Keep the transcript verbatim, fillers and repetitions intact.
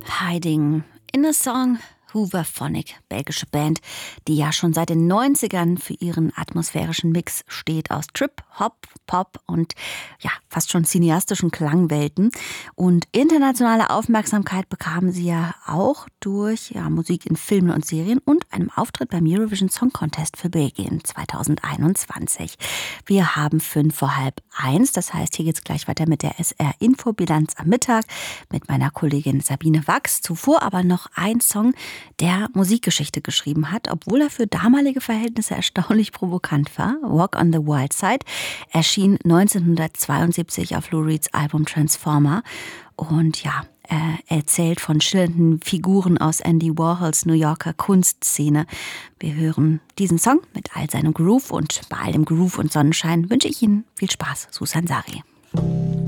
Hiding in a Song. Hooverphonic, belgische Band, die ja schon seit den neunzigern für ihren atmosphärischen Mix steht aus Trip, Hop, Pop und ja, fast schon cineastischen Klangwelten. Und internationale Aufmerksamkeit bekamen sie ja auch durch ja, Musik in Filmen und Serien und einem Auftritt beim Eurovision Song Contest für Belgien zweitausendeinundzwanzig. Wir haben fünf vor halb eins, das heißt, hier geht's gleich weiter mit der S R-Infobilanz am Mittag mit meiner Kollegin Sabine Wachs. Zuvor aber noch ein Song, der Musikgeschichte geschrieben hat, obwohl er für damalige Verhältnisse erstaunlich provokant war. Walk on the Wild Side erschien neunzehnhundertzweiundsiebzig auf Lou Reeds Album Transformer und ja, er erzählt von schillernden Figuren aus Andy Warhols New Yorker Kunstszene. Wir hören diesen Song mit all seinem Groove und bei all dem Groove und Sonnenschein wünsche ich Ihnen viel Spaß. Susan Sari.